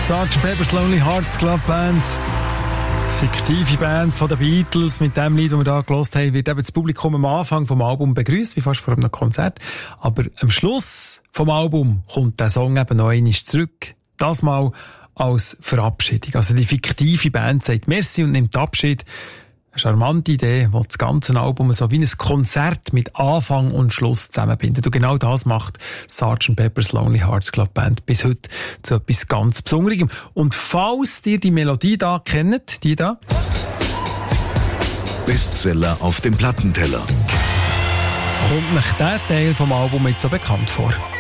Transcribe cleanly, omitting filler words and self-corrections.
Sgt. Pepper's Lonely Hearts Club Band. Fiktive Band von den Beatles. Mit dem Lied, das wir da gehört haben, wird eben das Publikum am Anfang vom Album begrüßt, wie fast vor einem Konzert. Aber am Schluss vom Album kommt der Song eben noch einmal zurück. Das mal als Verabschiedung. Also die fiktive Band sagt Merci und nimmt Abschied. Eine charmante Idee, die das ganze Album so wie ein Konzert mit Anfang und Schluss zusammenbindet. Und genau das macht Sgt. Pepper's Lonely Hearts Club Band bis heute zu etwas ganz Besonderem. Und falls ihr die Melodie da kennt, die da. Bestseller auf dem Plattenteller. Kommt euch der Teil vom Album jetzt so bekannt vor?